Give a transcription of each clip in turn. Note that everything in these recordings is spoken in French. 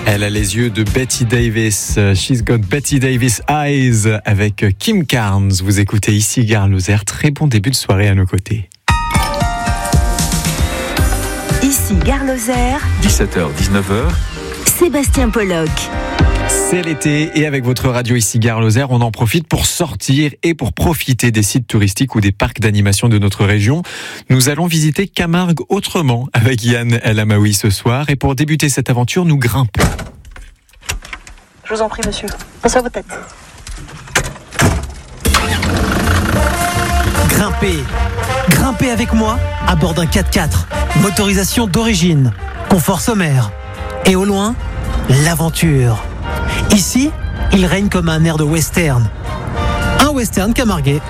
Elle a les yeux de Betty Davis. She's got Betty Davis eyes avec Kim Carnes. Vous écoutez ici Gare Lozère. Très bon début de soirée à nos côtés. Ici Gare Lozère. 17h-19h. Sébastien Pollock. C'est l'été et avec votre radio ici Gare Lozère, on en profite pour sortir et pour profiter des sites touristiques ou des parcs d'animation de notre région. Nous allons visiter Camargue autrement avec Yann El Amaoui ce soir et pour débuter cette aventure, nous grimpons. Je vous en prie, monsieur. Pensez à votre tête. Grimpez avec moi à bord d'un 4x4. Motorisation d'origine, confort sommaire. Et au loin, l'aventure. Ici, il règne comme un air de western. Un western camarguais.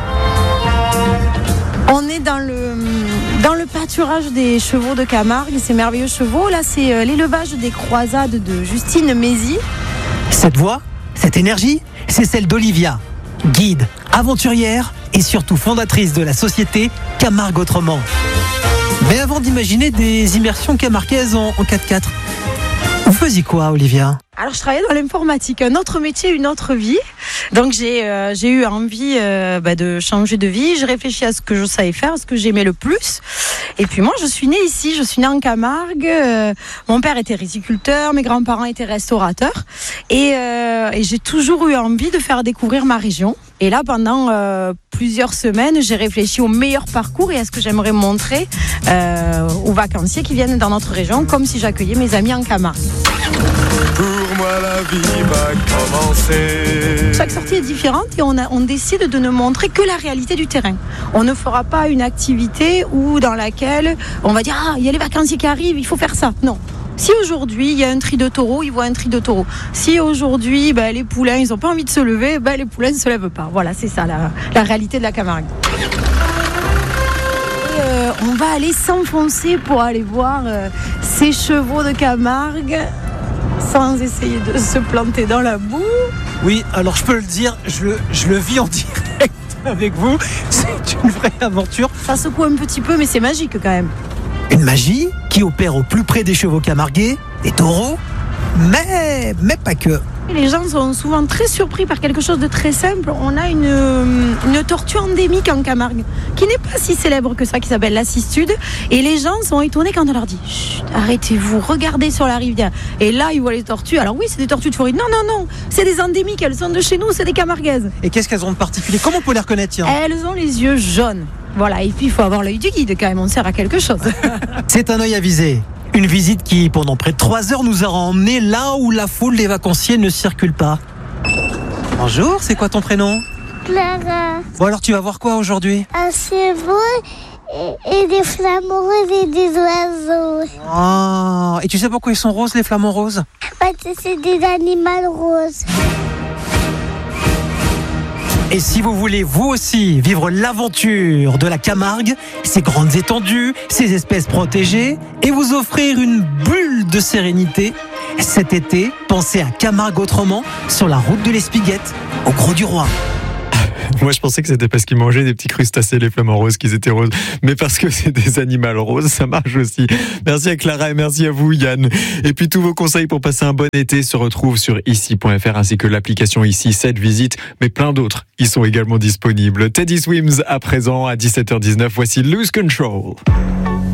On est dans le pâturage des chevaux de Camargue, ces merveilleux chevaux. Là, c'est l'élevage des croisades de Justine Mézy. Cette voix, cette énergie, c'est celle d'Olivia, guide, aventurière et surtout fondatrice de la société Camargue Autrement. Mais avant d'imaginer des immersions camarguaises en 4x4, vous faisiez quoi, Olivia ? Alors, je travaillais dans l'informatique, un autre métier, une autre vie. Donc, j'ai eu envie de changer de vie. J'ai réfléchi à ce que je savais faire, à ce que j'aimais le plus. Et puis moi, je suis née ici, je suis née en Camargue. Mon père était riziculteur, mes grands-parents étaient restaurateurs. Et j'ai toujours eu envie de faire découvrir ma région. Et là, pendant plusieurs semaines, j'ai réfléchi au meilleur parcours et à ce que j'aimerais montrer aux vacanciers qui viennent dans notre région, comme si j'accueillais mes amis en Camargue. Pour moi, la vie va commencer. Chaque sortie est différente et on décide de ne montrer que la réalité du terrain. On ne fera pas une activité dans laquelle on va dire « Ah, il y a les vacanciers qui arrivent, il faut faire ça ». Non. Si aujourd'hui, il y a un tri de taureaux, ils voient un tri de taureaux. Si aujourd'hui, les poulains, ils n'ont pas envie de se lever, les poulains ne se lèvent pas. Voilà, c'est ça la réalité de la Camargue. On va aller s'enfoncer pour aller voir ces chevaux de Camargue sans essayer de se planter dans la boue. Oui, alors je peux le dire, je le vis en direct avec vous. C'est une vraie aventure. Ça secoue un petit peu, mais c'est magique quand même. Une magie qui opère au plus près des chevaux camarguais, des taureaux, mais pas que. Les gens sont souvent très surpris par quelque chose de très simple. On a une tortue endémique en Camargue, qui n'est pas si célèbre que ça, qui s'appelle la cistude. Et les gens sont étonnés quand on leur dit « Chut, arrêtez-vous, regardez sur la rivière ». Et là, ils voient les tortues. Alors oui, c'est des tortues de Floride. Non, c'est des endémiques, elles sont de chez nous, c'est des camarguaises. Et qu'est-ce qu'elles ont de particulier ? Comment on peut les reconnaître, tiens ? Elles ont les yeux jaunes. Voilà, et puis il faut avoir l'œil du guide quand même, on sert à quelque chose. C'est un œil avisé. Une visite qui, pendant près de 3 heures, nous aura emmenés là où la foule des vacanciers ne circule pas. Bonjour, c'est quoi ton prénom ? Clara. Bon alors, tu vas voir quoi aujourd'hui ? Un chevaux et des flamants roses et des oiseaux. Ah, et tu sais pourquoi ils sont roses, les flamants roses ? Parce que c'est des animaux roses. Et si vous voulez vous aussi vivre l'aventure de la Camargue, ses grandes étendues, ses espèces protégées, et vous offrir une bulle de sérénité, cet été, pensez à Camargue Autrement sur la route de l'Espiguette, au Gros du Roi. Moi, je pensais que c'était parce qu'ils mangeaient des petits crustacés, les flamants roses, qu'ils étaient roses. Mais parce que c'est des animaux roses, ça marche aussi. Merci à Clara et merci à vous, Yann. Et puis, tous vos conseils pour passer un bon été se retrouvent sur ici.fr ainsi que l'application Ici, cette visite, mais plein d'autres. Ils sont également disponibles. Teddy Swims, à présent, à 17h19. Voici Lose Control.